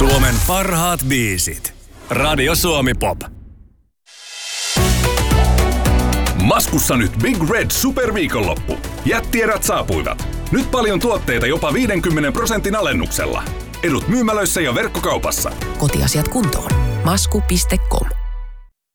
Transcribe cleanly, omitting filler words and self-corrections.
Suomen parhaat biisit. Radio Suomi Pop. Maskussa nyt Big Red Superviikonloppu. Jättierät saapuivat. Nyt paljon tuotteita jopa 50% alennuksella. Edut myymälöissä ja verkkokaupassa. Kotiasiat kuntoon. Masku.com